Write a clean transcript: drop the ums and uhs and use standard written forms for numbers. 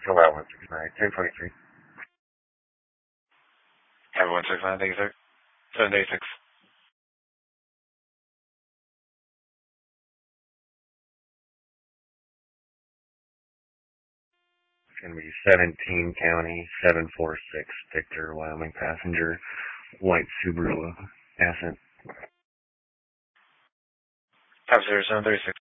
Allow 169, 1023. Have 169, thank you, sir. 786. It's going to be 17 County, 746, Victor, Wyoming passenger, white Subaru Ascent. Have 0736.